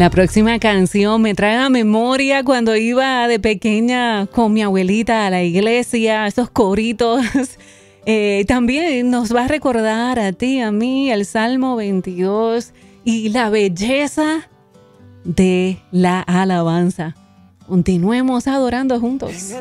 La próxima canción me trae a memoria cuando iba de pequeña con mi abuelita a la iglesia, esos coritos. También nos va a recordar a ti, a mí, el Salmo 22 y la belleza de la alabanza. Continuemos adorando juntos.